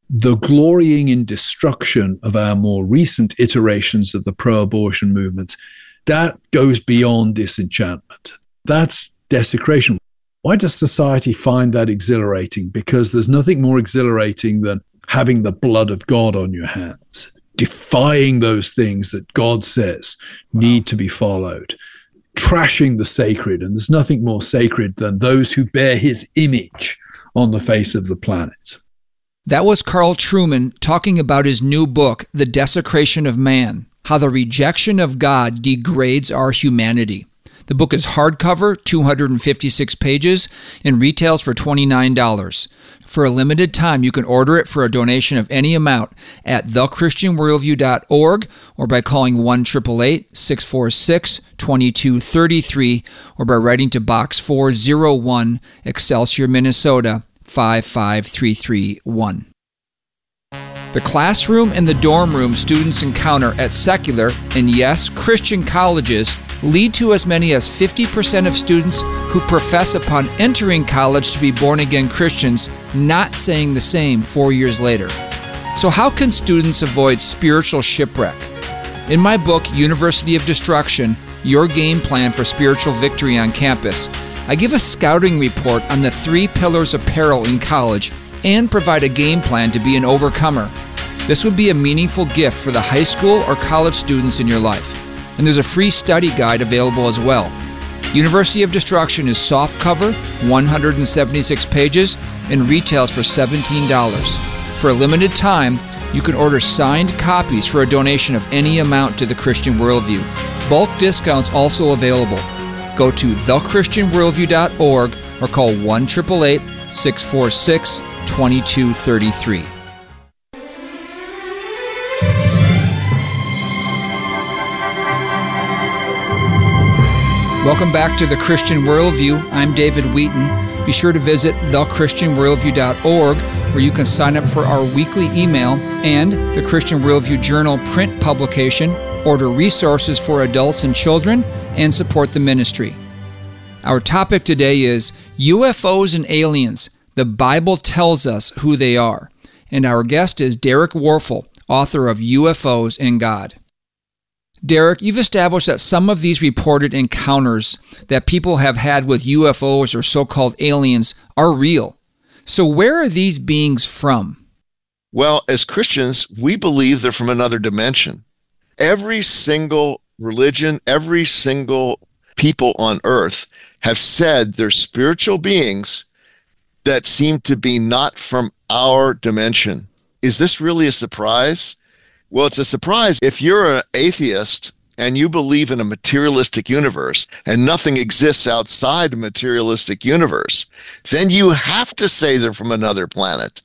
the glorying in destruction of our more recent iterations of the pro-abortion movement, that goes beyond disenchantment. That's desecration. Why does society find that exhilarating? Because there's nothing more exhilarating than having the blood of God on your hands, defying those things that God says need to be followed, trashing the sacred. And there's nothing more sacred than those who bear his image on the face of the planet. That was Carl Trueman talking about his new book, The Desecration of Man: How the Rejection of God Degrades Our Humanity. The book is hardcover, 256 pages, and retails for $29. For a limited time, you can order it for a donation of any amount at thechristianworldview.org or by calling 1-888-646-2233 or by writing to Box 401, Excelsior, Minnesota, 55331. The classroom and the dorm room students encounter at secular and, yes, Christian colleges lead to as many as 50% of students who profess upon entering college to be born-again Christians not saying the same 4 years later. So how can students avoid spiritual shipwreck? In my book, University of Destruction, Your Game Plan for Spiritual Victory on Campus, I give a scouting report on the 3 pillars of peril in college and provide a game plan to be an overcomer. This would be a meaningful gift for the high school or college students in your life. And there's a free study guide available as well. University of Destruction is softcover, 176 pages, and retails for $17. For a limited time, you can order signed copies for a donation of any amount to the Christian Worldview. Bulk discounts also available. Go to thechristianworldview.org or call 1-888-646-2233. Welcome back to The Christian Worldview. I'm David Wheaton. Be sure to visit thechristianworldview.org where you can sign up for our weekly email and the Christian Worldview Journal print publication, order resources for adults and children, and support the ministry. Our topic today is UFOs and Aliens. The Bible tells us who they are. And our guest is Derek Warfel, author of UFOs and God. Derek, you've established that some of these reported encounters that people have had with UFOs or so-called aliens are real. So where are these beings from? Well, as Christians, we believe they're from another dimension. Every single religion, every single people on earth have said they're spiritual beings that seem to be not from our dimension. Is this really a surprise? Well, it's a surprise if you're an atheist and you believe in a materialistic universe and nothing exists outside a materialistic universe, then you have to say they're from another planet.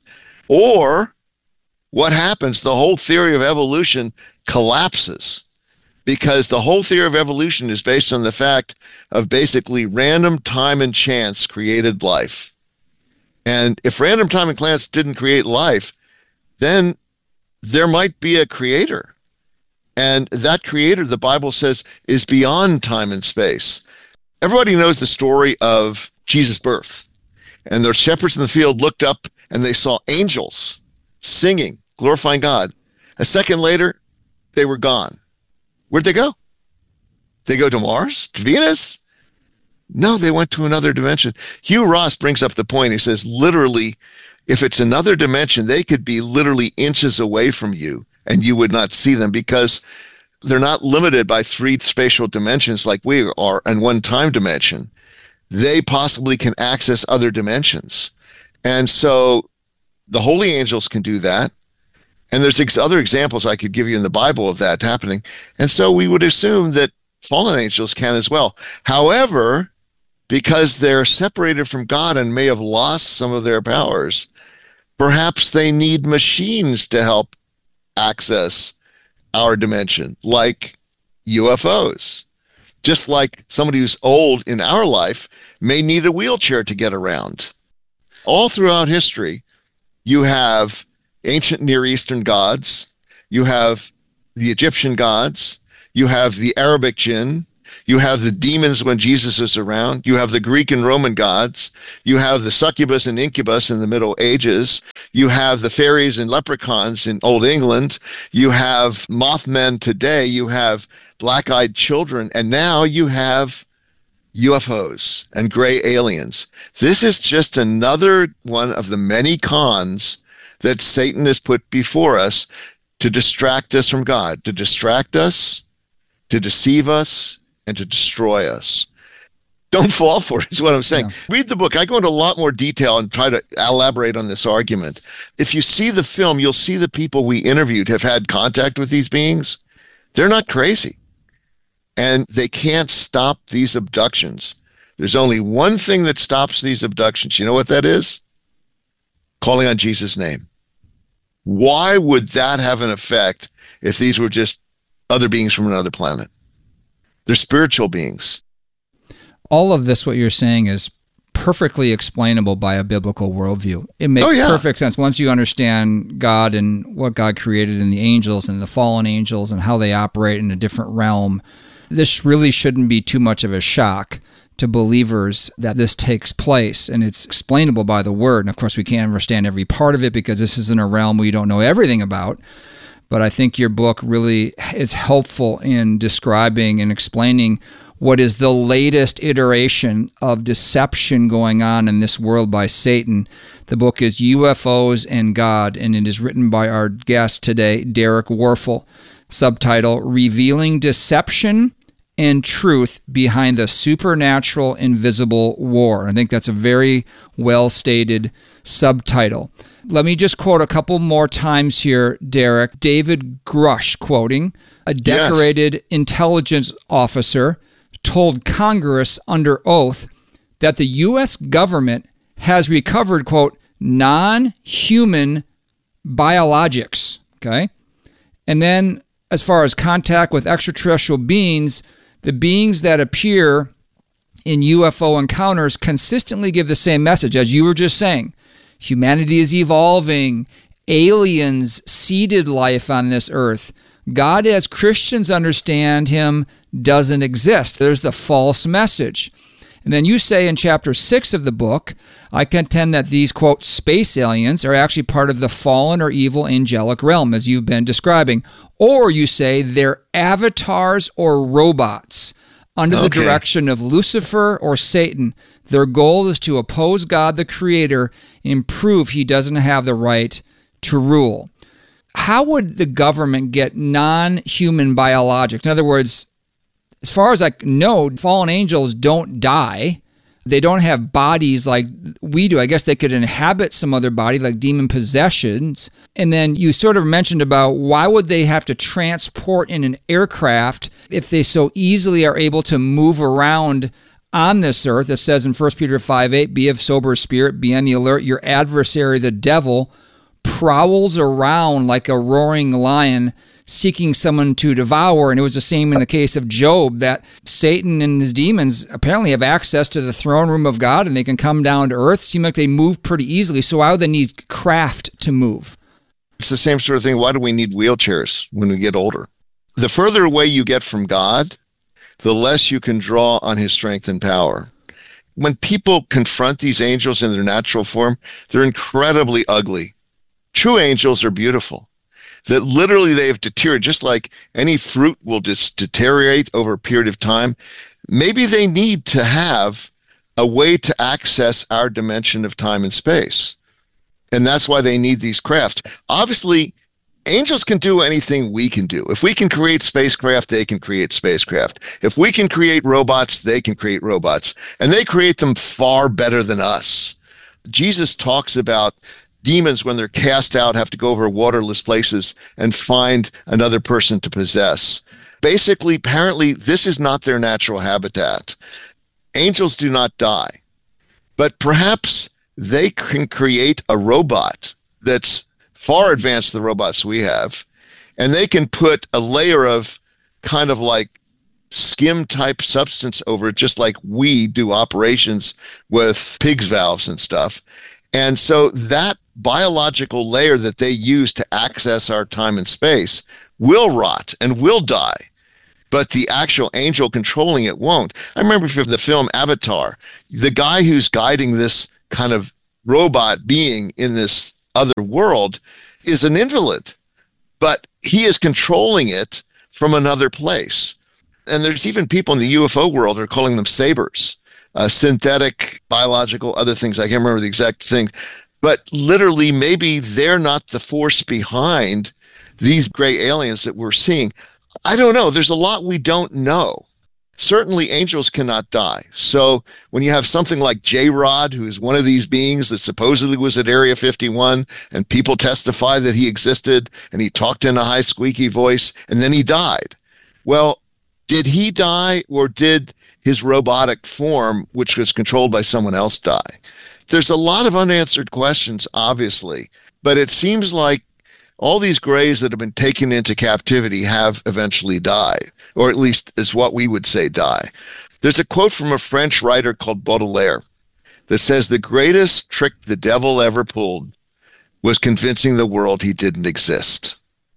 Or what happens? The whole theory of evolution collapses because the whole theory of evolution is based on the fact of basically random time and chance created life. And if random time and chance didn't create life, then there might be a creator. And that creator, the Bible says, is beyond time and space. Everybody knows the story of Jesus' birth. And the shepherds in the field looked up and they saw angels singing, glorifying God. A second later, they were gone. Where'd they go? They go to Mars? To Venus? No, they went to another dimension. Hugh Ross brings up the point. He says, literally, if it's another dimension, they could be literally inches away from you and you would not see them because they're not limited by 3 spatial dimensions like we are in one time dimension. They possibly can access other dimensions. And so the holy angels can do that. And there's other examples I could give you in the Bible of that happening. And so we would assume that fallen angels can as well. However, because they're separated from God and may have lost some of their powers, perhaps they need machines to help access our dimension, like UFOs. Just like somebody who's old in our life may need a wheelchair to get around. All throughout history, you have ancient Near Eastern gods, you have the Egyptian gods, you have the Arabic jinn, You have the demons when Jesus is around. You have the Greek and Roman gods. You have the succubus and incubus in the Middle Ages. You have the fairies and leprechauns in Old England. You have Mothmen today. You have black-eyed children. And now you have UFOs and gray aliens. This is just another one of the many cons that Satan has put before us to distract us from God, to distract us, to deceive us, and to destroy us. Don't fall for it, is what I'm saying. Yeah. Read the book. I go into a lot more detail and try to elaborate on this argument. If you see the film, you'll see the people we interviewed have had contact with these beings. They're not crazy. And they can't stop these abductions. There's only one thing that stops these abductions. You know what that is? Calling on Jesus' name. Why would that have an effect if these were just other beings from another planet? They're spiritual beings. All of this, what you're saying, is perfectly explainable by a biblical worldview. It makes perfect sense. Once you understand God and what God created in the angels and the fallen angels and how they operate in a different realm, this really shouldn't be too much of a shock to believers that this takes place, and it's explainable by the Word. And of course, we can't understand every part of it because this isn't a realm we don't know everything about. But I think your book really is helpful in describing and explaining what is the latest iteration of deception going on in this world by Satan. The book is UFOs and God, and it is written by our guest today, Derek Warfel. Subtitle, Revealing Deception and Truth Behind the Supernatural Invisible War. I think that's a very well-stated subtitle. Let me just quote a couple more times here, Derek. David Grush, quoting, a decorated intelligence officer told Congress under oath that the U.S. government has recovered, quote, non-human biologics, okay? And then as far as contact with extraterrestrial beings, the beings that appear in UFO encounters consistently give the same message, as you were just saying. Humanity is evolving. Aliens seeded life on this earth. God, as Christians understand him, doesn't exist. There's the false message. And then you say in chapter 6 of the book, I contend that these, quote, space aliens are actually part of the fallen or evil angelic realm, as you've been describing. Or you say they're avatars or robots under the direction of Lucifer or Satan. Their goal is to oppose God, the Creator, and prove he doesn't have the right to rule. How would the government get non-human biologics? In other words, as far as I know, fallen angels don't die. They don't have bodies like we do. I guess they could inhabit some other body, like demon possessions. And then you sort of mentioned about why would they have to transport in an aircraft if they so easily are able to move around on this earth? It says in 1 Peter 5:8, be of sober spirit, be on the alert. Your adversary, the devil, prowls around like a roaring lion, seeking someone to devour. And it was the same in the case of Job, that Satan and his demons apparently have access to the throne room of God, and they can come down to earth. Seem like they move pretty easily. So why would they need craft to move? It's the same sort of thing. Why do we need wheelchairs when we get older? The further away you get from God, the less you can draw on his strength and power. When people confront these angels in their natural form, they're incredibly ugly. True angels are beautiful. That literally they have deteriorated, just like any fruit will just deteriorate over a period of time. Maybe they need to have a way to access our dimension of time and space. And that's why they need these crafts. Obviously, angels can do anything we can do. If we can create spacecraft, they can create spacecraft. If we can create robots, they can create robots. And they create them far better than us. Jesus talks about demons, when they're cast out, have to go over waterless places and find another person to possess. Basically, apparently, this is not their natural habitat. Angels do not die. But perhaps they can create a robot that's far advanced the robots we have, and they can put a layer of kind of like skim-type substance over it, just like we do operations with pigs' valves and stuff. And so that biological layer that they use to access our time and space will rot and will die. but the actual angel controlling it won't. I remember from the film Avatar, the guy who's guiding this kind of robot being in this other world is an invalid, but he is controlling it from another place. And there's even people in the UFO world who are calling them sabers, synthetic, biological, other things. I can't remember the exact thing, but literally maybe they're not the force behind these gray aliens that we're seeing. I don't know. There's a lot we don't know. Certainly angels cannot die. So when you have something like J-Rod, who is one of these beings that supposedly was at Area 51, and people testify that he existed, and he talked in a high squeaky voice, and then he died. Well, did he die, or did his robotic form, which was controlled by someone else, die? There's a lot of unanswered questions, obviously, but it seems like all these grays that have been taken into captivity have eventually died, or at least is what we would say die. There's a quote from a French writer called Baudelaire that says the greatest trick the devil ever pulled was convincing the world he didn't exist.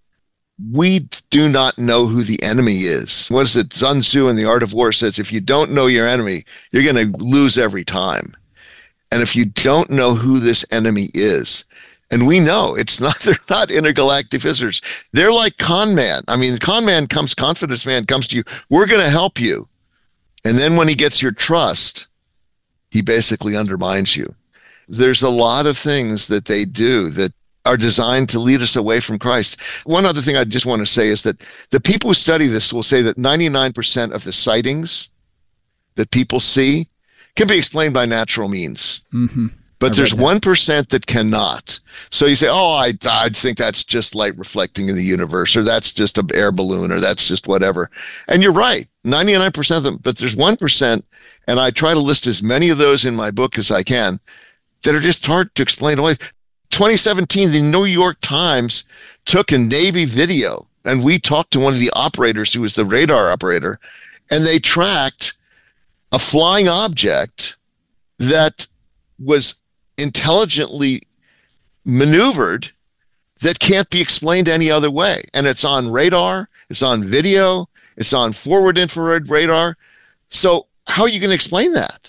We do not know who the enemy is. What is it? Sun Tzu in The Art of War says, if you don't know your enemy, you're going to lose every time. And if you don't know who this enemy is, and we know they're not intergalactic visitors. They're like con man. I mean, confidence man comes to you. We're going to help you. And then when he gets your trust, he basically undermines you. There's a lot of things that they do that are designed to lead us away from Christ. One other thing I just want to say is that the people who study this will say that 99% of the sightings that people see can be explained by natural means. Mm-hmm. But there's 1% that cannot. So you say, oh, I think that's just light reflecting in the universe, or that's just an air balloon, or that's just whatever. And you're right, 99% of them. But there's 1%, and I try to list as many of those in my book as I can, that are just hard to explain away. 2017, the New York Times took a Navy video, and we talked to one of the operators who was the radar operator, and they tracked a flying object that was intelligently maneuvered that can't be explained any other way. And it's on radar, it's on video, it's on forward infrared radar. So how are you going to explain that?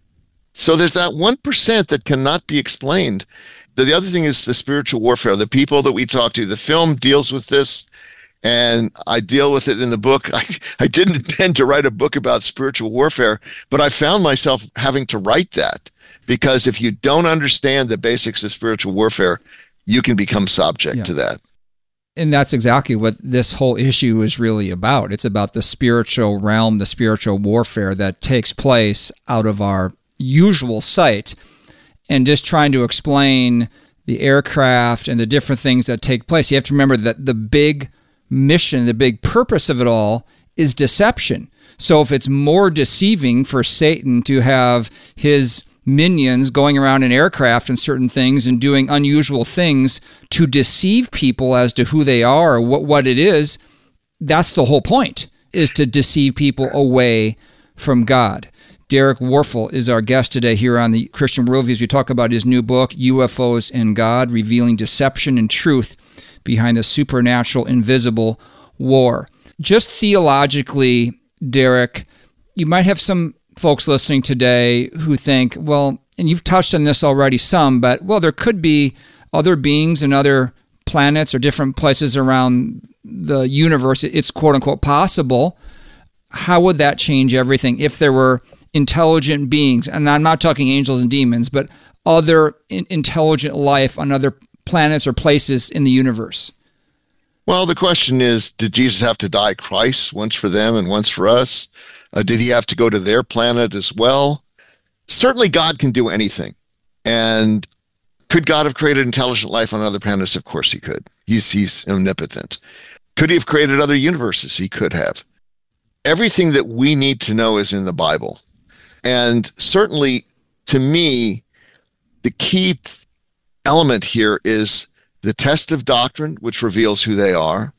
So there's that 1% that cannot be explained. The other thing is the spiritual warfare. The people that we talk to, the film deals with this, and I deal with it in the book. I didn't intend to write a book about spiritual warfare, but I found myself having to write that. Because if you don't understand the basics of spiritual warfare, you can become subject to that. And that's exactly what this whole issue is really about. It's about the spiritual realm, the spiritual warfare that takes place out of our usual sight, and just trying to explain the aircraft and the different things that take place. You have to remember that the big mission, the big purpose of it all is deception. So if it's more deceiving for Satan to have his minions going around in aircraft and certain things and doing unusual things to deceive people as to who they are or what it is, that's the whole point, is to deceive people away from God. Derek Warfel is our guest today here on the Christian Worldview as we talk about his new book, UFOs and God, Revealing Deception and Truth Behind the Supernatural Invisible War. Just theologically, Derek, you might have some folks listening today who think, well, and you've touched on this already some, but, well, there could be other beings and other planets or different places around the universe. It's quote-unquote possible. How would that change everything if there were intelligent beings? And I'm not talking angels and demons, but other intelligent life on other planets or places in the universe. Well, the question is, did Jesus have to die twice, once for them and once for us? Did he have to go to their planet as well? Certainly God can do anything. And could God have created intelligent life on other planets? Of course he could. He's omnipotent. Could he have created other universes? He could have. Everything that we need to know is in the Bible. And certainly, to me, the key element here is the test of doctrine, which reveals who they are,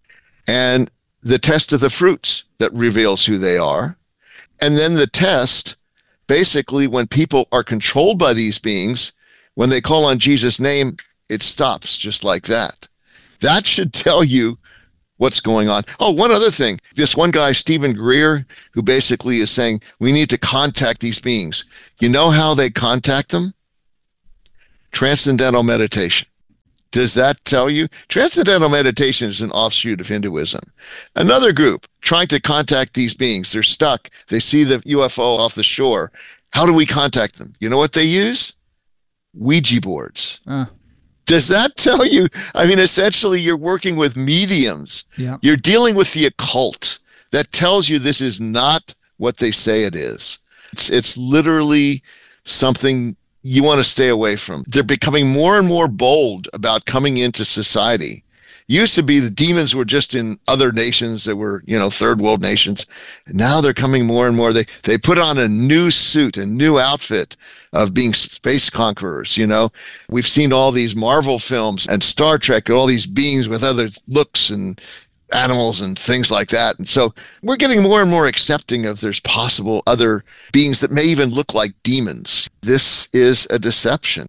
and the test of the fruits that reveals who they are. And then the test, basically, when people are controlled by these beings, when they call on Jesus' name, it stops just like that. That should tell you what's going on. Oh, one other thing. This one guy, Stephen Greer, who basically is saying we need to contact these beings. You know how they contact them? Transcendental meditation. Does that tell you? Transcendental meditation is an offshoot of Hinduism. Another group trying to contact these beings. They're stuck. They see the UFO off the shore. How do we contact them? You know what they use? Ouija boards. Does that tell you? I mean, essentially, you're working with mediums. Yeah. You're dealing with the occult. That tells you this is not what they say it is. It's literally something you want to stay away from. They're becoming more and more bold about coming into society. Used to be the demons were just in other nations that were, third world nations. Now they're coming more and more. They put on a new suit, a new outfit of being space conquerors. We've seen all these Marvel films and Star Trek, all these beings with other looks and animals and things like that. And so we're getting more and more accepting of there's possible other beings that may even look like demons. This is a deception.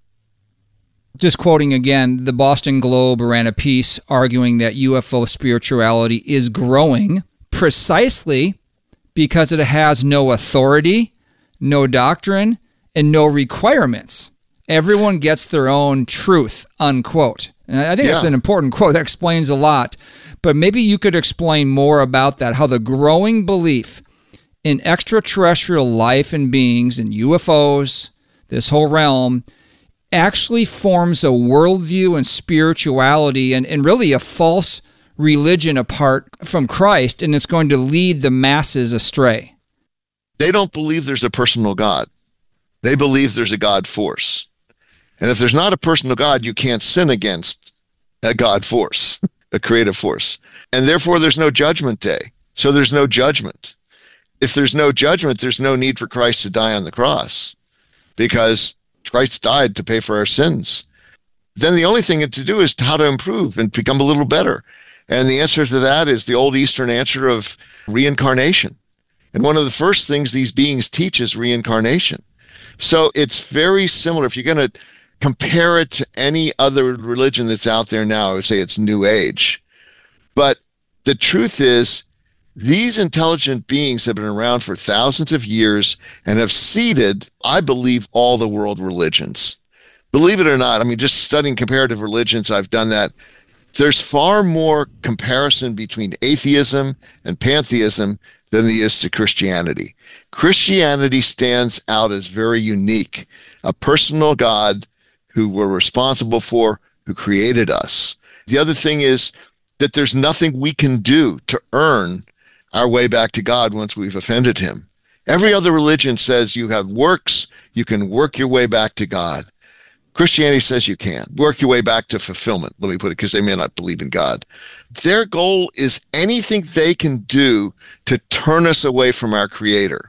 Just quoting again, the Boston Globe ran a piece arguing that UFO spirituality is growing precisely because it has no authority, no doctrine, and no requirements. Everyone gets their own truth, unquote. And I think that's an important quote. That explains a lot. But maybe you could explain more about that, how the growing belief in extraterrestrial life and beings and UFOs, this whole realm, actually forms a worldview and spirituality and really a false religion apart from Christ, and it's going to lead the masses astray. They don't believe there's a personal God. They believe there's a God force. And if there's not a personal God, you can't sin against a God force, a creative force. And therefore, there's no judgment day. So there's no judgment. If there's no judgment, there's no need for Christ to die on the cross because Christ died to pay for our sins. Then the only thing to do is how to improve and become a little better. And the answer to that is the old Eastern answer of reincarnation. And one of the first things these beings teach is reincarnation. So it's very similar. If you're going to compare it to any other religion that's out there now, I would say it's New Age. But the truth is, these intelligent beings have been around for thousands of years and have seeded, I believe, all the world religions. Believe it or not, I mean, just studying comparative religions, I've done that. There's far more comparison between atheism and pantheism than there is to Christianity. Christianity stands out as very unique, a personal God who we're responsible for, who created us. The other thing is that there's nothing we can do to earn our way back to God once we've offended him. Every other religion says you have works, you can work your way back to God. Christianity says you can't. Work your way back to fulfillment, let me put it, because they may not believe in God. Their goal is anything they can do to turn us away from our Creator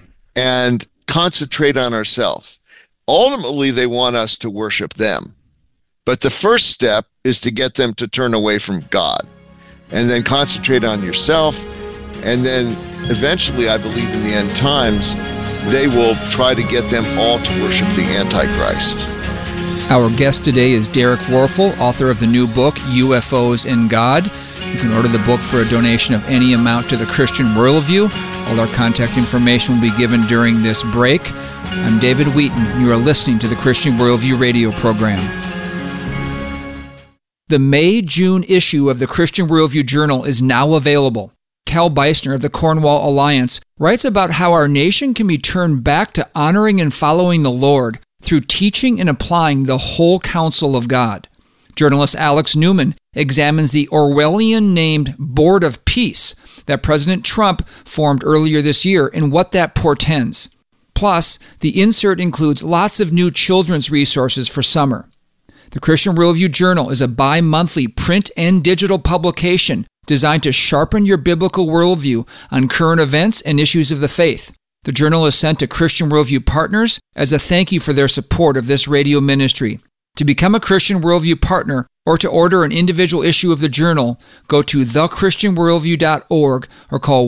and concentrate on ourselves. Ultimately, they want us to worship them. But the first step is to get them to turn away from God and then concentrate on yourself. And then eventually, I believe in the end times, they will try to get them all to worship the Antichrist. Our guest today is Derek Warfel, author of the new book, UFOs and God. You can order the book for a donation of any amount to the Christian Worldview. All our contact information will be given during this break. I'm David Wheaton, and you are listening to the Christian Worldview radio program. The May-June issue of the Christian Worldview Journal is now available. Cal Beisner of the Cornwall Alliance writes about how our nation can be turned back to honoring and following the Lord through teaching and applying the whole counsel of God. Journalist Alex Newman examines the Orwellian-named Board of Peace that President Trump formed earlier this year and what that portends. Plus, the insert includes lots of new children's resources for summer. The Christian Worldview Journal is a bi-monthly print and digital publication designed to sharpen your biblical worldview on current events and issues of the faith. The journal is sent to Christian Worldview partners as a thank you for their support of this radio ministry. To become a Christian Worldview partner or to order an individual issue of the journal, go to thechristianworldview.org or call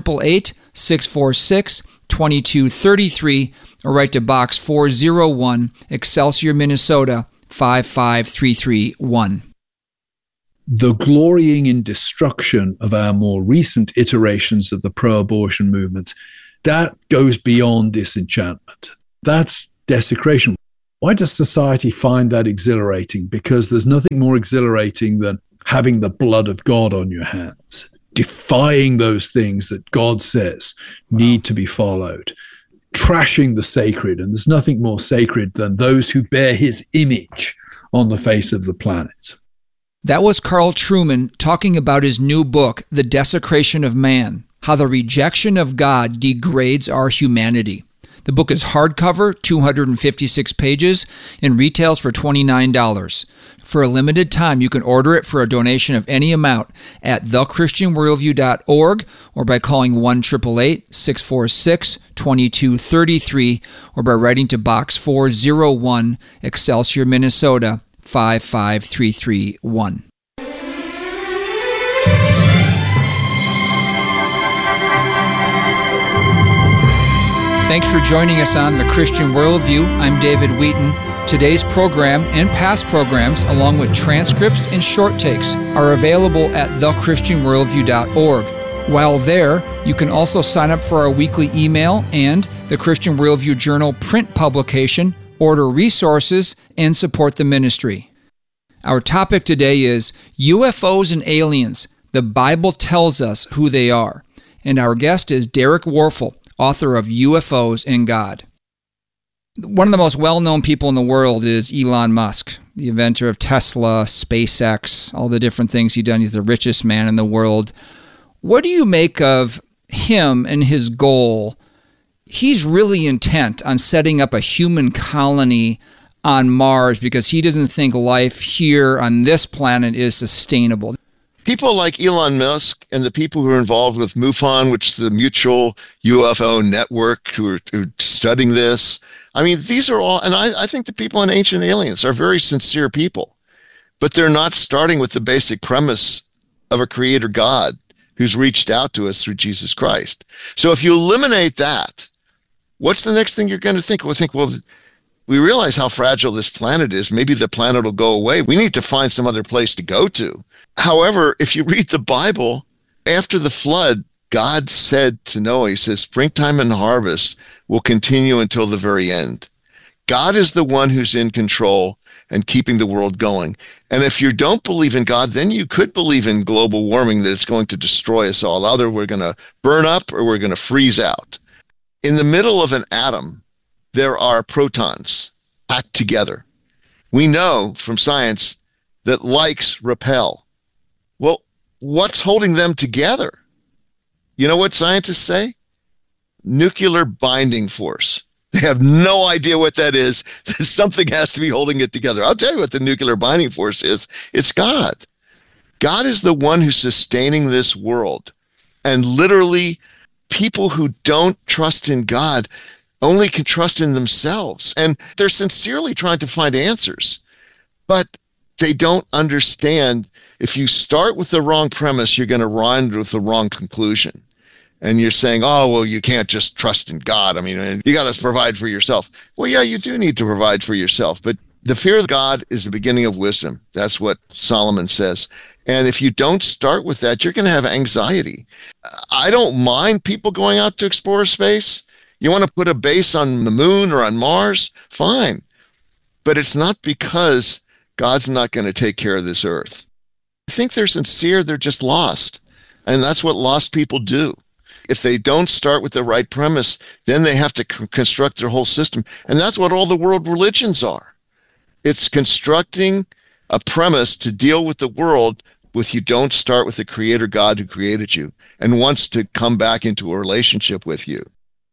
1-888-646-2233 or write to Box 401, Excelsior, Minnesota 55331. the glorying in destruction of our more recent iterations of the pro-abortion movement, that goes beyond disenchantment. That's desecration. Why does society find that exhilarating? Because there's nothing more exhilarating than having the blood of God on your hands, defying those things that God says need to be followed, trashing the sacred. And there's nothing more sacred than those who bear his image on the face of the planet. That was Carl Trueman talking about his new book, The Desecration of Man: How the Rejection of God Degrades Our Humanity. The book is hardcover, 256 pages, and retails for $29. For a limited time, you can order it for a donation of any amount at thechristianworldview.org or by calling 1-888-646-2233 or by writing to Box 401, Excelsior, Minnesota, 55331. Thanks for joining us on The Christian Worldview. I'm David Wheaton. Today's program and past programs, along with transcripts and short takes, are available at thechristianworldview.org. While there, you can also sign up for our weekly email and the Christian Worldview Journal print publication, order resources, and support the ministry. Our topic today is UFOs and aliens. The Bible tells us who they are. And our guest is Derek Warfel, author of UFOs and God. One of the most well-known people in the world is Elon Musk, the inventor of Tesla, SpaceX, all the different things he's done. He's the richest man in the world. What do you make of him and his goal? He's really intent on setting up a human colony on Mars because he doesn't think life here on this planet is sustainable. People like Elon Musk and the people who are involved with MUFON, which is the Mutual UFO Network, who are studying this. I mean, these are all, and I think the people in Ancient Aliens are very sincere people, but they're not starting with the basic premise of a creator God who's reached out to us through Jesus Christ. So if you eliminate that, what's the next thing you're going to think? Well, we realize how fragile this planet is. Maybe the planet will go away. We need to find some other place to go to. However, if you read the Bible, after the flood, God said to Noah, he says, springtime and harvest will continue until the very end. God is the one who's in control and keeping the world going. And if you don't believe in God, then you could believe in global warming, that it's going to destroy us all. Either we're going to burn up or we're going to freeze out. In the middle of an atom, there are protons packed together. We know from science that likes repel. Well, what's holding them together? You know what scientists say? Nuclear binding force. They have no idea what that is. Something has to be holding it together. I'll tell you what the nuclear binding force is. It's God. God is the one who's sustaining this world. And literally, people who don't trust in God only can trust in themselves. And they're sincerely trying to find answers. But they don't understand, if you start with the wrong premise, you're going to run with the wrong conclusion. And you're saying, oh, well, you can't just trust in God. I mean, you got to provide for yourself. Well, yeah, you do need to provide for yourself. But the fear of God is the beginning of wisdom. That's what Solomon says. And if you don't start with that, you're going to have anxiety. I don't mind people going out to explore space. You want to put a base on the moon or on Mars? Fine. But it's not because God's not going to take care of this earth. I think they're sincere. They're just lost. And that's what lost people do. If they don't start with the right premise, then they have to construct their whole system. And that's what all the world religions are. It's constructing a premise to deal with the world with you don't start with the creator God who created you and wants to come back into a relationship with you.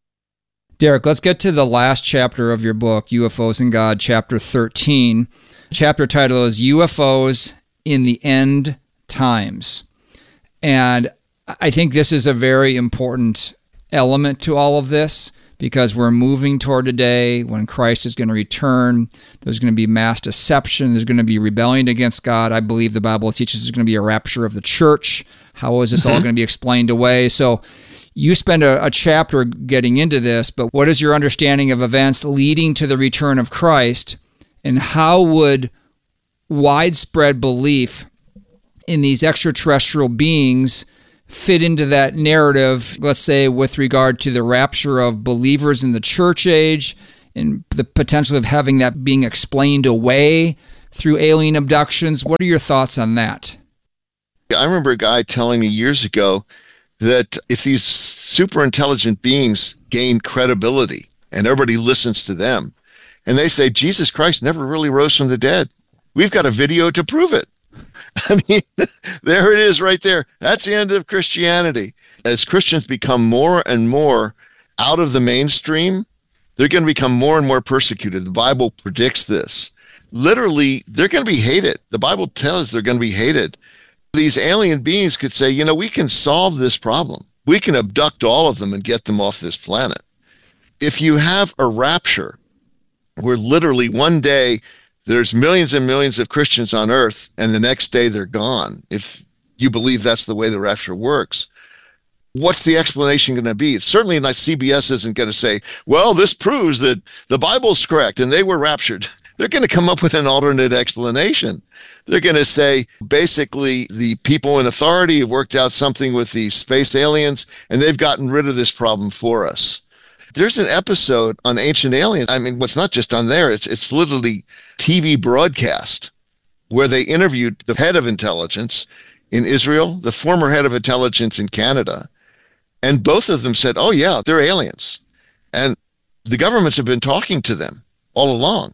Derek, let's get to the last chapter of your book, UFOs and God, chapter 13. Chapter title is UFOs in the End Times. And I think this is a very important element to all of this because we're moving toward a day when Christ is going to return. There's going to be mass deception. There's going to be rebellion against God. I believe the Bible teaches there's going to be a rapture of the church. How is this all going to be explained away? So you spend a chapter getting into this, but what is your understanding of events leading to the return of Christ, and how would widespread belief in these extraterrestrial beings fit into that narrative, let's say with regard to the rapture of believers in the church age and the potential of having that being explained away through alien abductions? What are your thoughts on that? I remember a guy telling me years ago that if these super intelligent beings gain credibility and everybody listens to them, and they say Jesus Christ never really rose from the dead, we've got a video to prove it. I mean, there it is right there. That's the end of Christianity. As Christians become more and more out of the mainstream, they're going to become more and more persecuted. The Bible predicts this. Literally, they're going to be hated. The Bible tells they're going to be hated. These alien beings could say, you know, we can solve this problem. We can abduct all of them and get them off this planet. If you have a rapture where literally one day there's millions and millions of Christians on earth, and the next day they're gone, if you believe that's the way the rapture works, what's the explanation going to be? It's certainly not CBS isn't going to say, well, this proves that the Bible's correct and they were raptured. They're going to come up with an alternate explanation. They're going to say, basically, the people in authority have worked out something with these space aliens, and they've gotten rid of this problem for us. There's an episode on Ancient Aliens. I mean, what's not just on there, it's literally TV broadcast where they interviewed the head of intelligence in Israel, the former head of intelligence in Canada, and both of them said, oh, yeah, they're aliens. And the governments have been talking to them all along.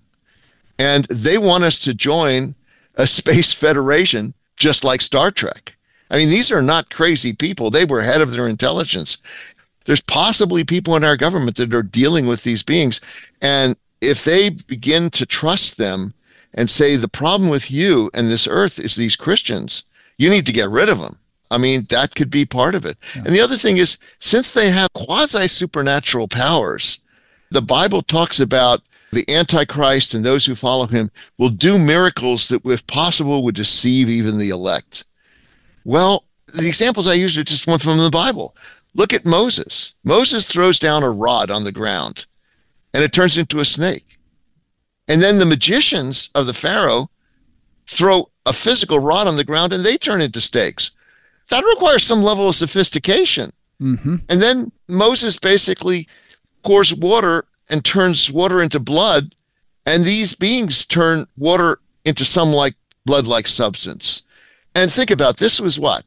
And they want us to join a space federation just like Star Trek. I mean, these are not crazy people. They were head of their intelligence. There's possibly people in our government that are dealing with these beings. And if they begin to trust them and say, the problem with you and this earth is these Christians, you need to get rid of them. I mean, that could be part of it. Yeah. And the other thing is, since they have quasi-supernatural powers, the Bible talks about the Antichrist and those who follow him will do miracles that, if possible, would deceive even the elect. Well, the examples I used are just one from the Bible. Look at Moses. Moses throws down a rod on the ground, and it turns into a snake. And then the magicians of the Pharaoh throw a physical rod on the ground, and they turn into snakes. That requires some level of sophistication. Mm-hmm. And then Moses basically pours water and turns water into blood, and these beings turn water into some like blood-like substance. And think about this was what,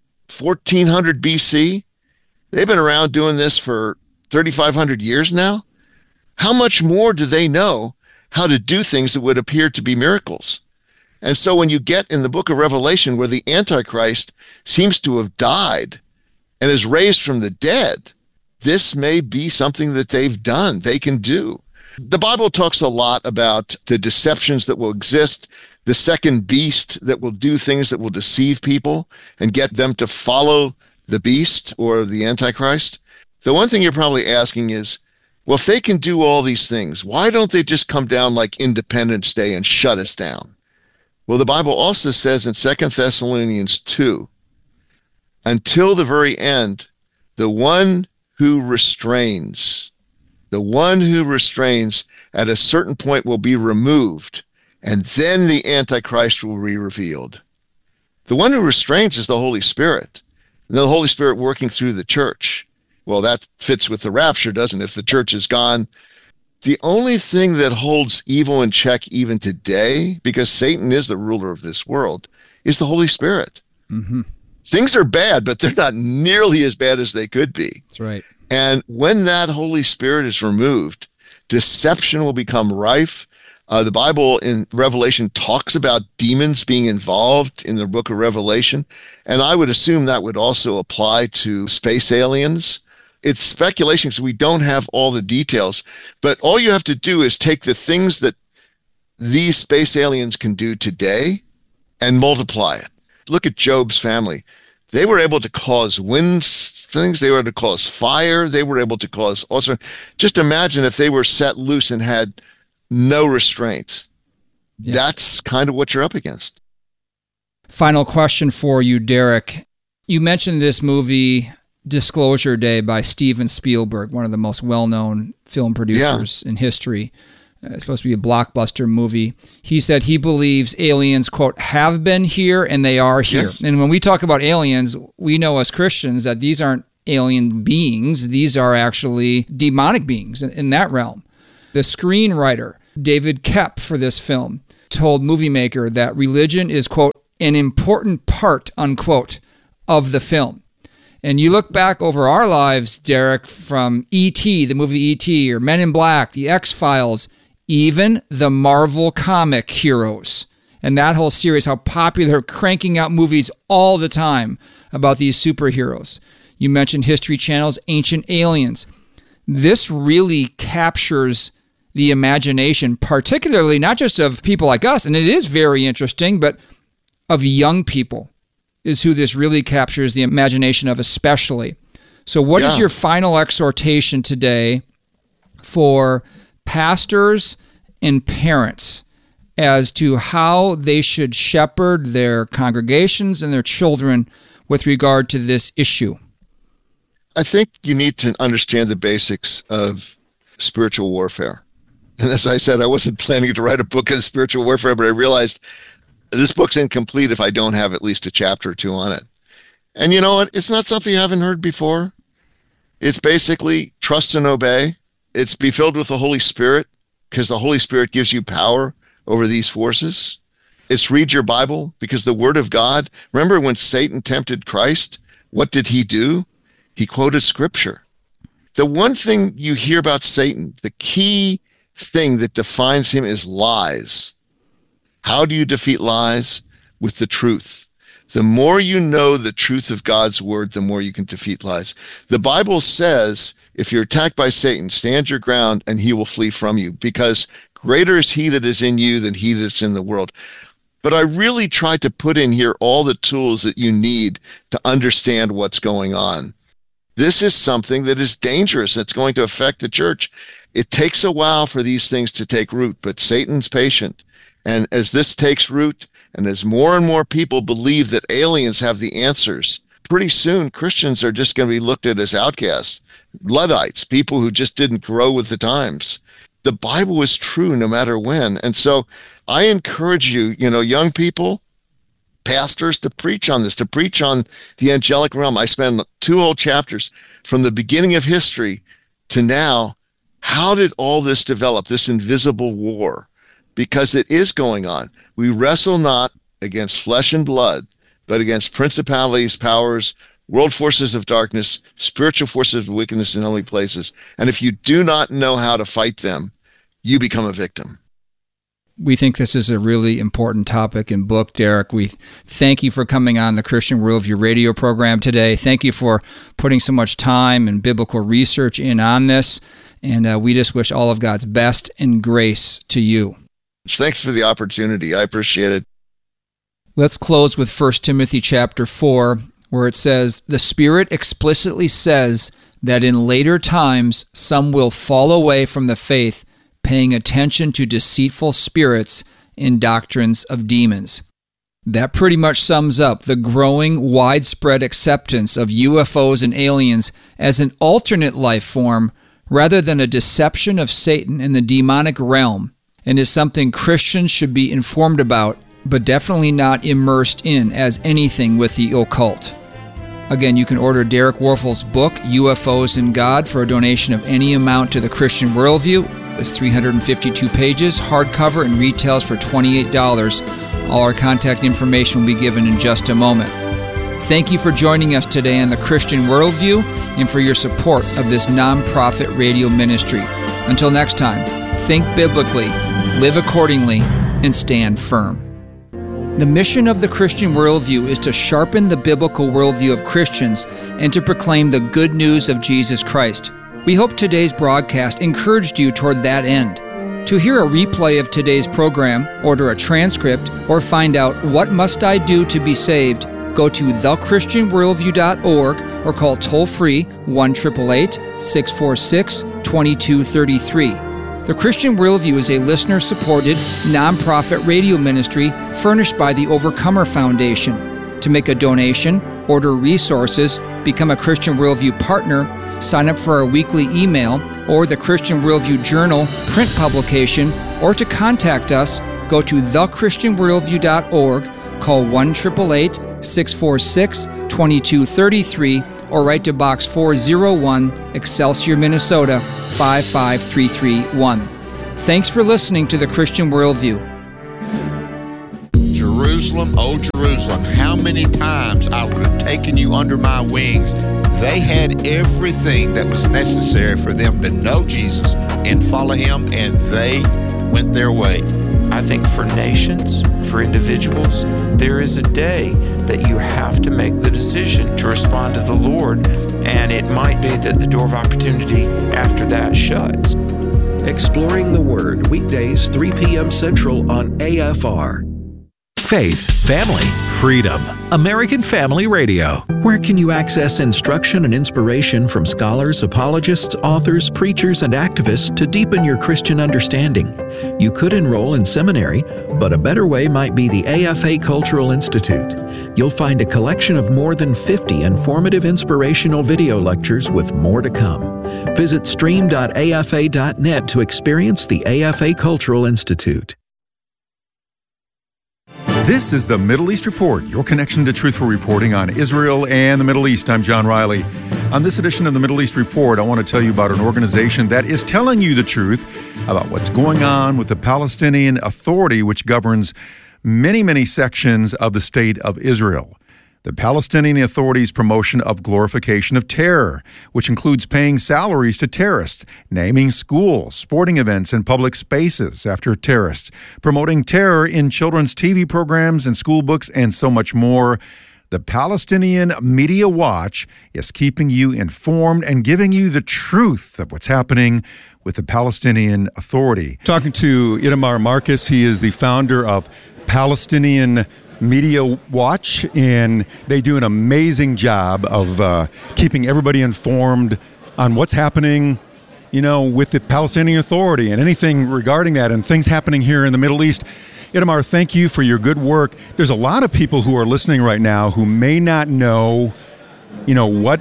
1400 BC? They've been around doing this for 3,500 years now. How much more do they know how to do things that would appear to be miracles? And so when you get in the book of Revelation where the Antichrist seems to have died and is raised from the dead, this may be something that they've done, they can do. The Bible talks a lot about the deceptions that will exist, the second beast that will do things that will deceive people and get them to follow the beast or the Antichrist. The one thing you're probably asking is, well, if they can do all these things, why don't they just come down like Independence Day and shut us down? Well, the Bible also says in 2 Thessalonians 2, until the very end, the one who restrains at a certain point will be removed, and then the Antichrist will be revealed. The one who restrains is the Holy Spirit. And the Holy Spirit working through the church. Well, that fits with the rapture, doesn't it? If the church is gone. The only thing that holds evil in check even today, because Satan is the ruler of this world, is the Holy Spirit. Mm-hmm. Things are bad, but they're not nearly as bad as they could be. That's right. And when that Holy Spirit is removed, deception will become rife. The Bible in Revelation talks about demons being involved in the book of Revelation, and I would assume that would also apply to space aliens. It's speculation because we don't have all the details, but all you have to do is take the things that these space aliens can do today and multiply it. Look at Job's family. They were able to cause wind things. They were able to cause fire. They were able to cause all sorts. Just imagine if they were set loose and had no restraint. Yeah. That's kind of what you're up against. Final question for you, Derek. You mentioned this movie Disclosure Day by Steven Spielberg, one of the most well-known film producers in history. It's supposed to be a blockbuster movie. He said he believes aliens, quote, have been here and they are here. Yes. And when we talk about aliens, we know as Christians that these aren't alien beings. These are actually demonic beings in that realm. The screenwriter, David Koepp, for this film, told Movie Maker that religion is, quote, an important part, unquote, of the film. And you look back over our lives, Derek, from E.T., the movie E.T., or Men in Black, The X-Files, even the Marvel comic heroes, and that whole series, how popular, cranking out movies all the time about these superheroes. You mentioned History Channel's Ancient Aliens. This really captures the imagination, particularly not just of people like us, and it is very interesting, but of young people is who this really captures the imagination of especially. So what is your final exhortation today for pastors and parents as to how they should shepherd their congregations and their children with regard to this issue? I think you need to understand the basics of spiritual warfare. And as I said, I wasn't planning to write a book on spiritual warfare, but I realized this book's incomplete if I don't have at least a chapter or two on it. And you know what? It's not something you haven't heard before. It's basically trust and obey. It's be filled with the Holy Spirit, because the Holy Spirit gives you power over these forces. It's read your Bible, because the Word of God, remember when Satan tempted Christ, what did he do? He quoted Scripture. The one thing you hear about Satan, the key thing that defines him is lies. How do you defeat lies? With the truth. The more you know the truth of God's Word, the more you can defeat lies. The Bible says, if you're attacked by Satan, stand your ground and he will flee from you, because greater is he that is in you than he that's in the world. But I really tried to put in here all the tools that you need to understand what's going on. This is something that is dangerous. That's going to affect the church. It takes a while for these things to take root, but Satan's patient. And as this takes root, and as more and more people believe that aliens have the answers, pretty soon Christians are just going to be looked at as outcasts, Luddites, people who just didn't grow with the times. The Bible is true no matter when. And so I encourage you, young people, pastors, to preach on this, to preach on the angelic realm. I spend 2 whole chapters from the beginning of history to now. How did all this develop, this invisible war? Because it is going on. We wrestle not against flesh and blood, but against principalities, powers, world forces of darkness, spiritual forces of wickedness in heavenly places. And if you do not know how to fight them, you become a victim. We think this is a really important topic and book, Derek. We thank you for coming on the Christian Worldview radio program today. Thank you for putting so much time and biblical research in on this. And we just wish all of God's best and grace to you. Thanks for the opportunity. I appreciate it. Let's close with 1 Timothy chapter 4, where it says, "The Spirit explicitly says that in later times some will fall away from the faith, paying attention to deceitful spirits and doctrines of demons." That pretty much sums up the growing, widespread acceptance of UFOs and aliens as an alternate life form rather than a deception of Satan in the demonic realm, and is something Christians should be informed about, but definitely not immersed in as anything with the occult. Again, you can order Derek Warfel's book, UFOs and God, for a donation of any amount to the Christian Worldview. It's 352 pages, hardcover, and retails for $28. All our contact information will be given in just a moment. Thank you for joining us today on the Christian Worldview and for your support of this nonprofit radio ministry. Until next time, think biblically, live accordingly, and stand firm. The mission of the Christian Worldview is to sharpen the biblical worldview of Christians and to proclaim the good news of Jesus Christ. We hope today's broadcast encouraged you toward that end. To hear a replay of today's program, order a transcript, or find out what must I do to be saved, go to thechristianworldview.org or call toll-free 1-888-646-2233. The Christian Worldview is a listener-supported, nonprofit radio ministry furnished by the Overcomer Foundation. To make a donation, order resources, become a Christian Worldview partner, sign up for our weekly email or the Christian Worldview Journal print publication, or to contact us, go to thechristianworldview.org, call 1-888-646-2233, or write to Box 401, Excelsior, Minnesota 55331. Thanks for listening to the Christian Worldview. Jerusalem, oh Jerusalem, how many times I would have taken you under my wings. They had everything that was necessary for them to know Jesus and follow him, and they went their way. I think for nations, for individuals, there is a day that you have to make the decision to respond to the Lord, and it might be that the door of opportunity after that shuts. Exploring the Word, weekdays 3 p.m. Central on AFR. Faith, family, freedom. American Family Radio. Where can you access instruction and inspiration from scholars, apologists, authors, preachers, and activists to deepen your Christian understanding? You could enroll in seminary, but a better way might be the AFA Cultural Institute. You'll find a collection of more than 50 informative inspirational video lectures with more to come. Visit stream.afa.net to experience the AFA Cultural Institute. This is the Middle East Report, your connection to truthful reporting on Israel and the Middle East. I'm John Riley. On this edition of the Middle East Report, I want to tell you about an organization that is telling you the truth about what's going on with the Palestinian Authority, which governs many sections of the state of Israel. The Palestinian Authority's promotion of glorification of terror, which includes paying salaries to terrorists, naming schools, sporting events, and public spaces after terrorists, promoting terror in children's TV programs and school books, and so much more. The Palestinian Media Watch is keeping you informed and giving you the truth of what's happening with the Palestinian Authority. Talking to Itamar Marcus, he is the founder of Palestinian Media Watch, and they do an amazing job of keeping everybody informed on what's happening, with the Palestinian Authority and anything regarding that and things happening here in the Middle East. Itamar, thank you for your good work. There's a lot of people who are listening right now who may not know, what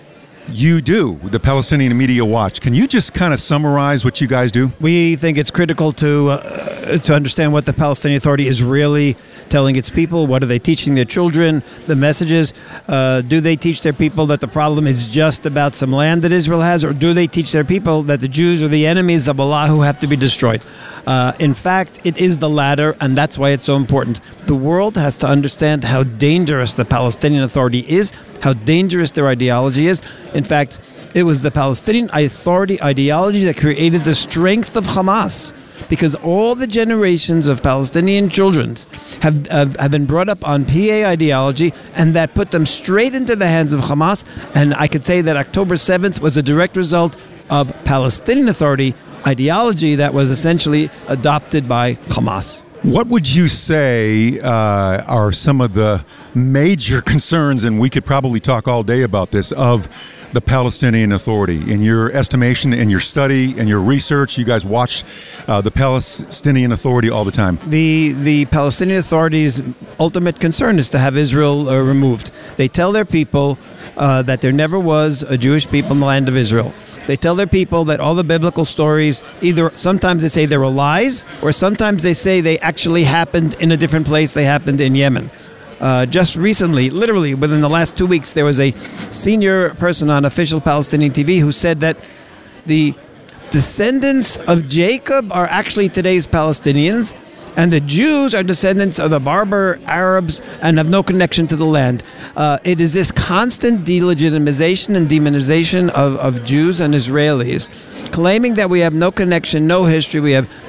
you do, the Palestinian Media Watch. Can you just kind of summarize what you guys do? We think it's critical to understand what the Palestinian Authority is really telling its people. What are they teaching their children? The messages. Do they teach their people that the problem is just about some land that Israel has, or do they teach their people that the Jews are the enemies of Allah who have to be destroyed? In fact, it is the latter, and that's why it's so important. The world has to understand how dangerous the Palestinian Authority is, how dangerous their ideology is. In fact, it was the Palestinian Authority ideology that created the strength of Hamas, because all the generations of Palestinian children have been brought up on PA ideology, and that put them straight into the hands of Hamas. And I could say that October 7th was a direct result of Palestinian Authority ideology that was essentially adopted by Hamas. What would you say are some of the major concerns, and we could probably talk all day about this, of the Palestinian Authority? In your estimation, in your study, and your research, you guys watch the Palestinian Authority all the time. The Palestinian Authority's ultimate concern is to have Israel removed. They tell their people that there never was a Jewish people in the land of Israel. They tell their people that all the biblical stories, either sometimes they say they were lies, or sometimes they say they actually happened in a different place. They happened in Yemen. Just recently, literally within the last 2 weeks, there was a senior person on official Palestinian TV who said that the descendants of Jacob are actually today's Palestinians, and the Jews are descendants of the Berber Arabs and have no connection to the land. It is this constant delegitimization and demonization of Jews and Israelis, claiming that we have no connection, no history.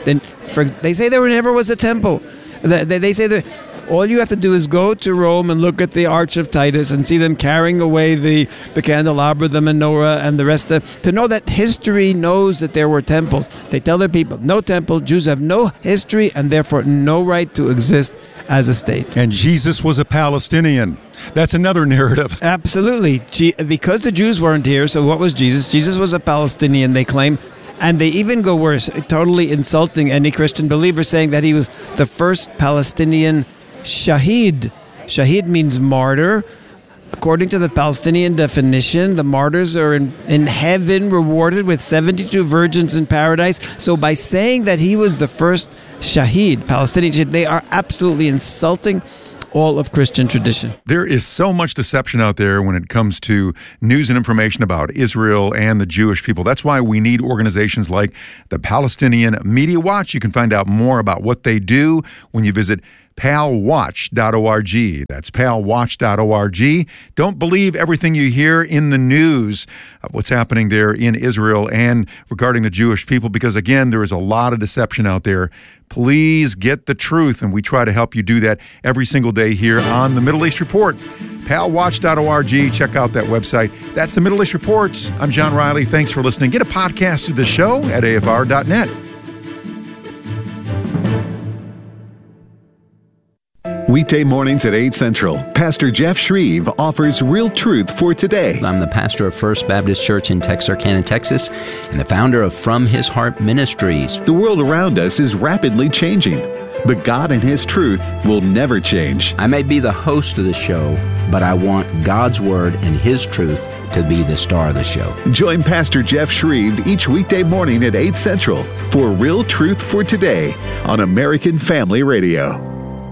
They say there never was a temple. They say that all you have to do is go to Rome and look at the Arch of Titus and see them carrying away the candelabra, the menorah, and the rest to know that history knows that there were temples. They tell their people, no temple, Jews have no history and therefore no right to exist as a state. And Jesus was a Palestinian. That's another narrative. Absolutely. Because the Jews weren't here, so what was Jesus? Jesus was a Palestinian, they claim. And they even go worse, totally insulting any Christian believer, saying that he was the first Palestinian Shahid. Shahid means martyr. According to the Palestinian definition, the martyrs are in heaven rewarded with 72 virgins in paradise. So by saying that he was the first Shahid, Palestinian Shahid, they are absolutely insulting all of Christian tradition. There is so much deception out there when it comes to news and information about Israel and the Jewish people. That's why we need organizations like the Palestinian Media Watch. You can find out more about what they do when you visit palwatch.org. That's palwatch.org. Don't believe everything you hear in the news of what's happening there in Israel and regarding the Jewish people, because again, there is a lot of deception out there. Please get the truth, and we try to help you do that every single day here on the Middle East Report. palwatch.org. Check out that website. That's the Middle East Report. I'm John Riley. Thanks for listening. Get a podcast of the show at afr.net. Weekday mornings at 8 Central, Pastor Jeff Shreve offers real truth for today. I'm the pastor of First Baptist Church in Texarkana, Texas, and the founder of From His Heart Ministries. The world around us is rapidly changing, but God and His truth will never change. I may be the host of the show, but I want God's Word and His truth to be the star of the show. Join Pastor Jeff Shreve each weekday morning at 8 Central for Real Truth for Today on American Family Radio.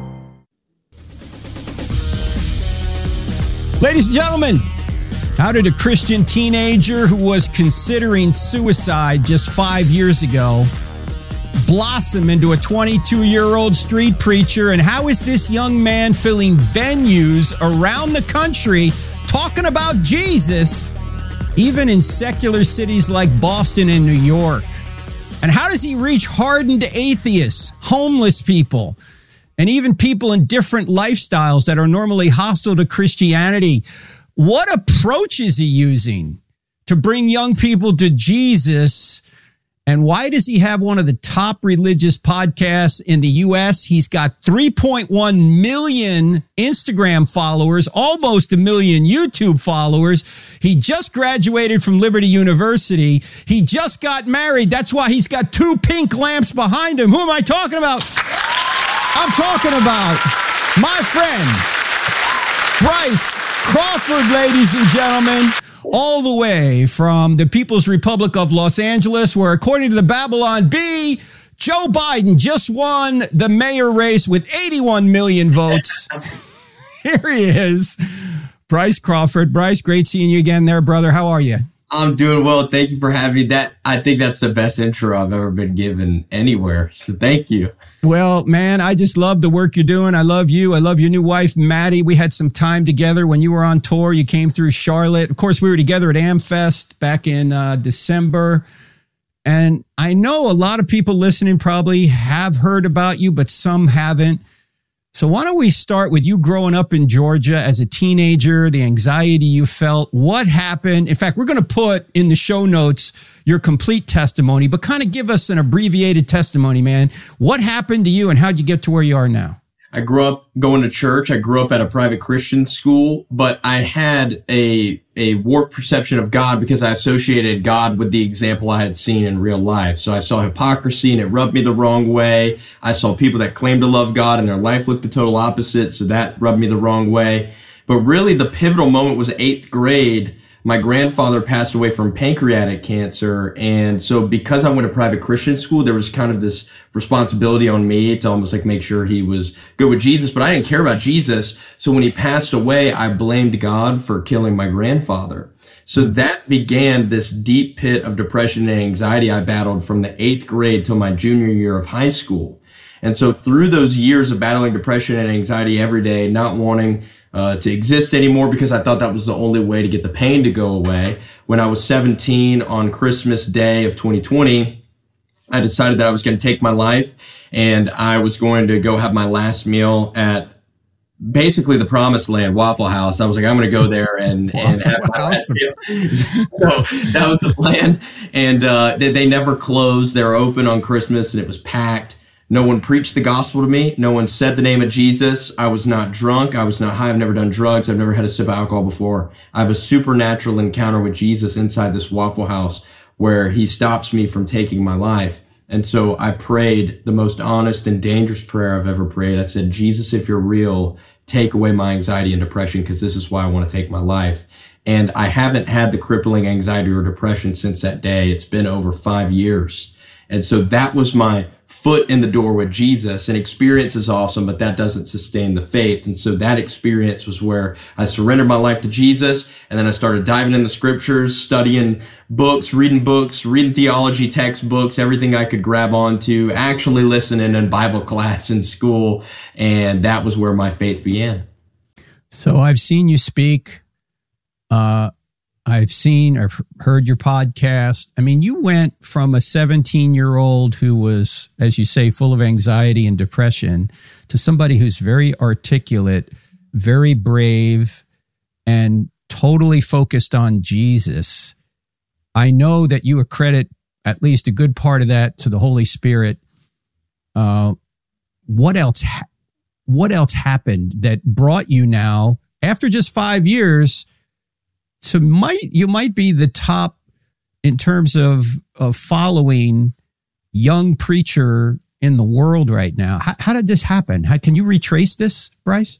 Ladies and gentlemen, how did a Christian teenager who was considering suicide just 5 years ago blossom into a 22-year-old street preacher? And how is this young man filling venues around the country talking about Jesus, even in secular cities like Boston and New York? And how does he reach hardened atheists, homeless people, and even people in different lifestyles that are normally hostile to Christianity? What approach is he using to bring young people to Jesus? And why does he have one of the top religious podcasts in the U.S.? He's got 3.1 million Instagram followers, almost 1 million YouTube followers. He just graduated from Liberty University. He just got married. That's why he's got 2 pink lamps behind him. Who am I talking about? I'm talking about my friend, Bryce Crawford, ladies and gentlemen, all the way from the People's Republic of Los Angeles, where, according to the Babylon Bee, Joe Biden just won the mayor race with 81 million votes. Here he is, Bryce Crawford. Bryce, great seeing you again there, brother. How are you? I'm doing well. Thank you for having me. I think that's the best intro I've ever been given anywhere. So thank you. Well, man, I just love the work you're doing. I love you. I love your new wife, Maddie. We had some time together when you were on tour. You came through Charlotte. Of course, we were together at AmFest back in December. And I know a lot of people listening probably have heard about you, but some haven't. So why don't we start with you growing up in Georgia as a teenager, the anxiety you felt, what happened? In fact, we're going to put in the show notes your complete testimony, but kind of give us an abbreviated testimony, man. What happened to you and how'd you get to where you are now? I grew up going to church. I grew up at a private Christian school, but I had a warped perception of God because I associated God with the example I had seen in real life. So I saw hypocrisy and it rubbed me the wrong way. I saw people that claimed to love God and their life looked the total opposite. So that rubbed me the wrong way. But really the pivotal moment was 8th grade. My grandfather passed away from pancreatic cancer. And so because I went to private Christian school, there was kind of this responsibility on me to almost like make sure he was good with Jesus. But I didn't care about Jesus. So when he passed away, I blamed God for killing my grandfather. So that began this deep pit of depression and anxiety I battled from the 8th grade till my junior year of high school. And so through those years of battling depression and anxiety every day, not wanting to exist anymore because I thought that was the only way to get the pain to go away. When I was 17 on Christmas Day of 2020, I decided that I was going to take my life and I was going to go have my last meal at basically the Promised Land, Waffle House. I was like, I'm going to go there and have my last meal. So that was the plan. And they never closed. They were open on Christmas and it was packed. No one preached the gospel to me. No one said the name of Jesus. I was not drunk. I was not high. I've never done drugs. I've never had a sip of alcohol before. I have a supernatural encounter with Jesus inside this Waffle House where he stops me from taking my life. And so I prayed the most honest and dangerous prayer I've ever prayed. I said, Jesus, if you're real, take away my anxiety and depression because this is why I want to take my life. And I haven't had the crippling anxiety or depression since that day. It's been over 5 years. And so that was my foot in the door with Jesus. And experience is awesome, but that doesn't sustain the faith. And so that experience was where I surrendered my life to Jesus. And then I started diving in the scriptures, studying books, reading theology textbooks, everything I could grab onto, actually listening in Bible class in school. And that was where my faith began. So I've seen you speak. I've heard your podcast. I mean, you went from a 17-year-old who was, as you say, full of anxiety and depression to somebody who's very articulate, very brave, and totally focused on Jesus. I know that you accredit at least a good part of that to the Holy Spirit. What else happened that brought you now, after just 5 years, you might be the top in terms of following young preacher in the world right now? How did this happen? Can you retrace this, Bryce?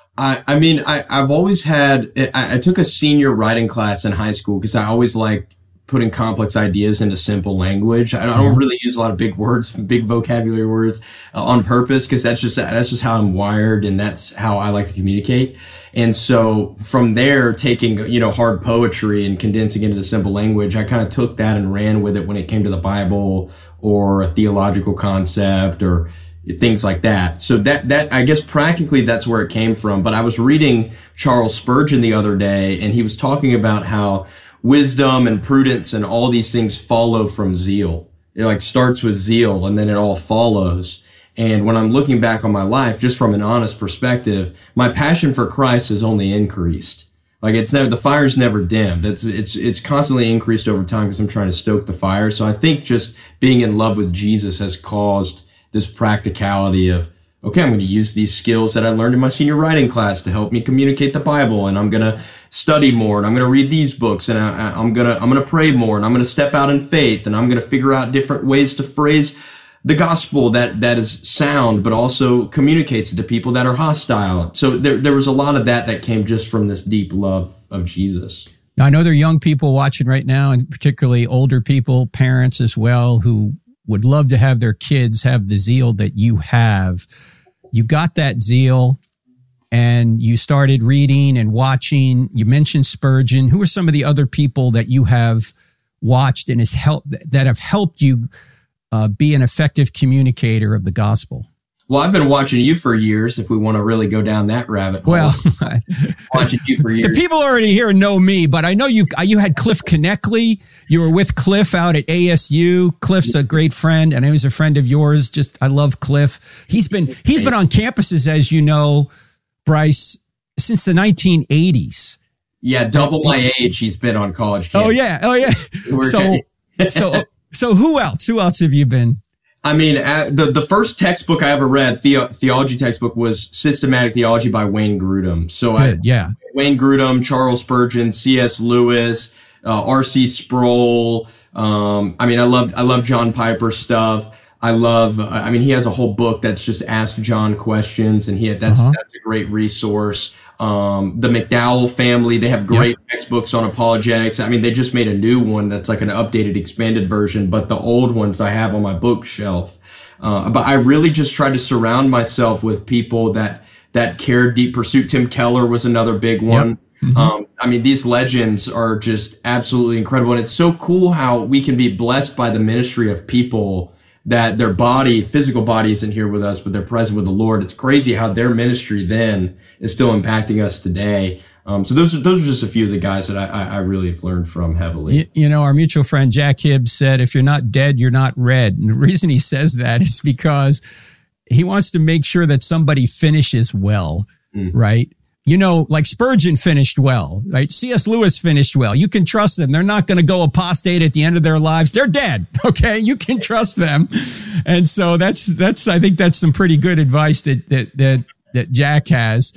I've always had, I took a senior writing class in high school because I always liked putting complex ideas into simple language. I don't really use a lot of big words, big vocabulary words on purpose, because that's just how I'm wired, and that's how I like to communicate. And so from there, taking, hard poetry and condensing it into simple language, I kind of took that and ran with it when it came to the Bible or a theological concept or things like that. So that I guess practically that's where it came from. But I was reading Charles Spurgeon the other day, and he was talking about how wisdom and prudence and all these things follow from zeal. It starts with zeal and then it all follows. And when I'm looking back on my life, just from an honest perspective, my passion for Christ has only increased. The fire's never dimmed. It's constantly increased over time because I'm trying to stoke the fire. So I think just being in love with Jesus has caused this practicality of, okay, I'm going to use these skills that I learned in my senior writing class to help me communicate the Bible, and I'm going to study more, and I'm going to read these books, and I'm going to pray more, and I'm going to step out in faith, and I'm going to figure out different ways to phrase the gospel that is sound, but also communicates it to people that are hostile. So there was a lot of that came just from this deep love of Jesus. Now, I know there are young people watching right now, and particularly older people, parents as well, who would love to have their kids have the zeal that you have. You got that zeal and you started reading and watching. You mentioned Spurgeon. Who are some of the other people that you have watched and that have helped you be an effective communicator of the gospel? Well, I've been watching you for years, if we want to really go down that rabbit hole. Well, watching you for years. The people already here know me, but I know you had Cliff Connectley. You were with Cliff out at ASU. Cliff's a great friend, and he was a friend of yours. I love Cliff. He's been on campuses, as you know, Bryce, since the 1980s. Yeah, double my age. He's been on college campus. Oh yeah. So who else? Who else have you been? I mean, the first textbook I ever read, theology textbook, was Systematic Theology by Wayne Grudem. So Wayne Grudem, Charles Spurgeon, C.S. Lewis, R.C. Sproul. I love John Piper's stuff. He has a whole book that's just Ask John questions, and that's a great resource. The McDowell family, they have great textbooks on apologetics. I mean, they just made a new one that's like an updated, expanded version, but the old ones I have on my bookshelf. But I really just tried to surround myself with people that cared. Deep Pursuit. Tim Keller was another big one. Yep. Mm-hmm. These legends are just absolutely incredible. And it's so cool how we can be blessed by the ministry of people that their physical body isn't here with us, but they're present with the Lord. It's crazy how their ministry then is still impacting us today. So those are just a few of the guys that I really have learned from heavily. Our mutual friend Jack Hibbs said, if you're not dead, you're not red. And the reason he says that is because he wants to make sure that somebody finishes well, right? Like Spurgeon finished well, right? C.S. Lewis finished well. You can trust them. They're not going to go apostate at the end of their lives. They're dead. Okay. You can trust them. And so I think that's some pretty good advice that Jack has.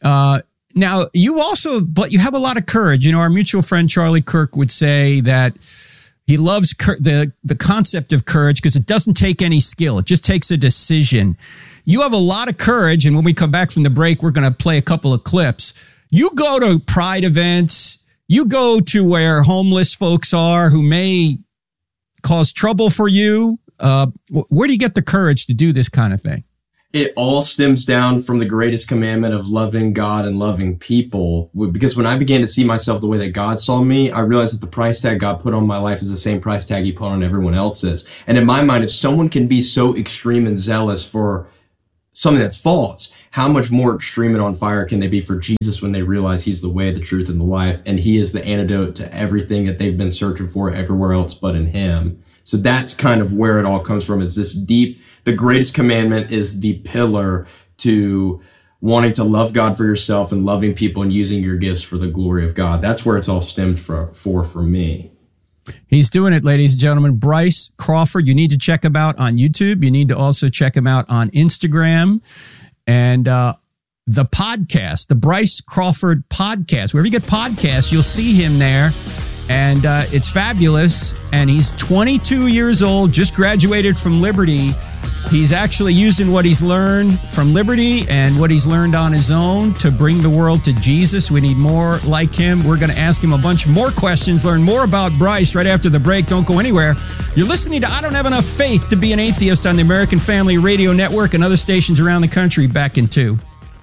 Now but you have a lot of courage. Our mutual friend Charlie Kirk would say that, He loves the concept of courage because it doesn't take any skill. It just takes a decision. You have a lot of courage, and when we come back from the break, we're going to play a couple of clips. You go to pride events. You go to where homeless folks are who may cause trouble for you. Where do you get the courage to do this kind of thing? It all stems down from the greatest commandment of loving God and loving people. Because when I began to see myself the way that God saw me, I realized that the price tag God put on my life is the same price tag he put on everyone else's. And in my mind, if someone can be so extreme and zealous for something that's false, how much more extreme and on fire can they be for Jesus when they realize he's the way, the truth, and the life, and he is the antidote to everything that they've been searching for everywhere else but in him. So that's kind of where it all comes from, is this deep, the greatest commandment is the pillar to wanting to love God for yourself and loving people and using your gifts for the glory of God. That's where it's all stemmed for me. He's doing it, ladies and gentlemen. Bryce Crawford, you need to check him out on YouTube. You need to also check him out on Instagram. And the podcast, the Bryce Crawford podcast, wherever you get podcasts, you'll see him there. And it's fabulous. And he's 22 years old, just graduated from Liberty. He's actually using what he's learned from Liberty and what he's learned on his own to bring the world to Jesus. We need more like him. We're going to ask him a bunch more questions, learn more about Bryce right after the break. Don't go anywhere. You're listening to I Don't Have Enough Faith to Be an Atheist on the American Family Radio Network and other stations around the country. Back in 2.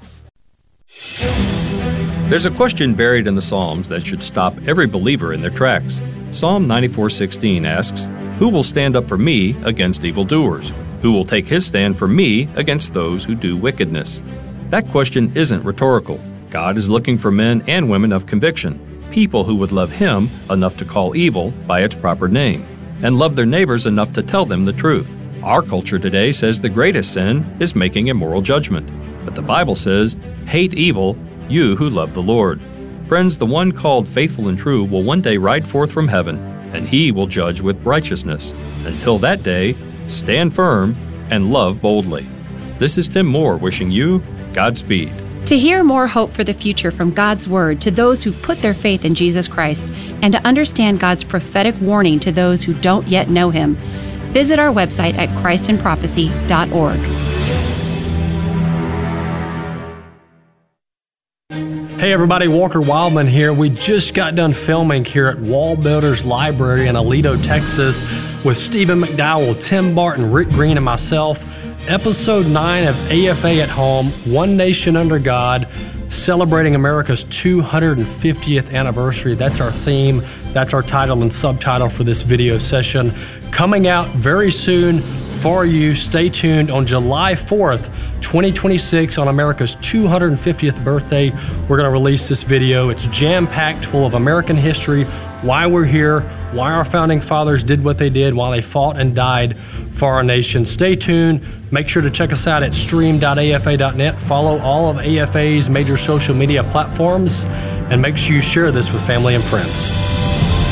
There's a question buried in the Psalms that should stop every believer in their tracks. Psalm 94:16 asks, "Who will stand up for me against evildoers? Who will take his stand for me against those who do wickedness?" That question isn't rhetorical. God is looking for men and women of conviction, people who would love him enough to call evil by its proper name, and love their neighbors enough to tell them the truth. Our culture today says the greatest sin is making a moral judgment. But the Bible says, "Hate evil, you who love the Lord." Friends, the one called faithful and true will one day ride forth from heaven, and he will judge with righteousness. Until that day, stand firm and love boldly. This is Tim Moore wishing you Godspeed. To hear more hope for the future from God's Word to those who've put their faith in Jesus Christ, and to understand God's prophetic warning to those who don't yet know him, visit our website at christandprophecy.org. Hey everybody, Walker Wildman here. We just got done filming here at Wall Builders Library in Aledo, Texas with Stephen McDowell, Tim Barton, Rick Green, and myself. Episode 9 of AFA at Home, One Nation Under God, celebrating America's 250th anniversary. That's our theme. That's our title and subtitle for this video session. Coming out very soon for you. Stay tuned on July 4th, 2026, on America's 250th birthday. We're going to release this video. It's jam-packed full of American history, why we're here, why our founding fathers did what they did, why they fought and died for our nation. Stay tuned. Make sure to check us out at stream.afa.net. Follow all of AFA's major social media platforms, and make sure you share this with family and friends.